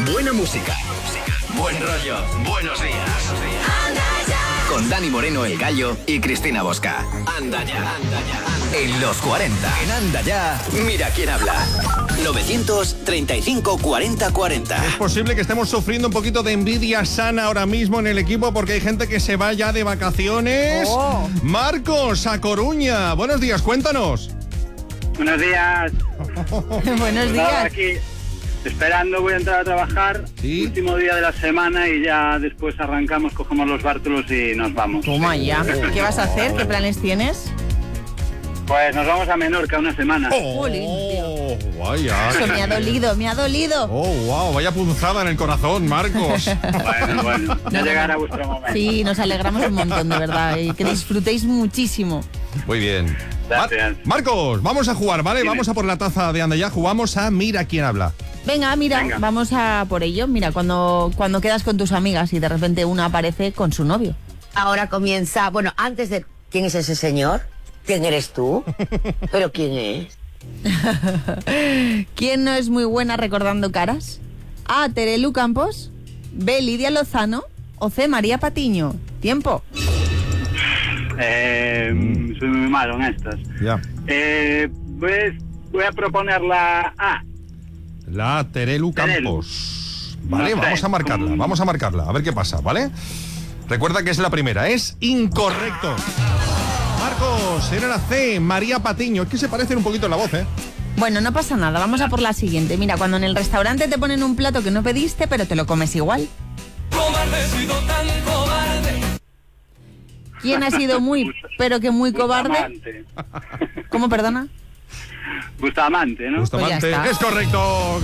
buena música, buen rollo, buenos días. Con Dani Moreno, el Gallo, y Cristina Bosca. Anda ya. En los 40. En Anda ya. Mira quién habla. 935 40 40. Es posible que estemos sufriendo un poquito de envidia sana ahora mismo en el equipo porque hay gente que se va ya de vacaciones. Marcos, a Coruña. Buenos días, cuéntanos. Buenos días. Buenos días. Aquí esperando, voy a entrar a trabajar. ¿Sí? Último día de la semana y ya después arrancamos, cogemos los bártulos y nos vamos. Toma ya. ¿Qué vas a hacer? ¿Qué planes tienes? Pues nos vamos a Menorca una semana. Oh, vaya. Eso me ha dolido. Oh, wow, vaya punzada en el corazón, Marcos. Bueno, ya llegará vuestro momento. Sí, nos alegramos un montón, de verdad, y que disfrutéis muchísimo. Muy bien. Gracias. Marcos, vamos a jugar, ¿vale? Dime. Vamos a por la taza de Anda ya. Jugamos a Mira quién habla. Venga, vamos a por ello. Mira, cuando quedas con tus amigas y de repente una aparece con su novio. Ahora comienza, bueno, antes de... ¿Quién es ese señor? ¿Quién eres tú? ¿Pero quién es? ¿Quién no es muy buena recordando caras? A. Terelu Campos, B. Lidia Lozano o C. María Patiño. Tiempo. Soy muy malo en estas. Ya. Pues voy a proponer la A. La Terelu Campos. Vale, No sé, vamos a marcarla. A ver qué pasa, ¿vale? Recuerda que es la primera. Es incorrecto. Marcos, era la C, María Patiño. Es que se parecen un poquito en la voz, ¿eh? Bueno, no pasa nada, vamos a por la siguiente. Mira, cuando en el restaurante te ponen un plato que no pediste, pero te lo comes igual. Cobarde, he sido tan cobarde. ¿Quién ha sido muy, pero que muy cobarde? Bustamante. ¿Cómo, perdona? Bustamante, ¿no? Bustamante, Pues ya está. es correcto.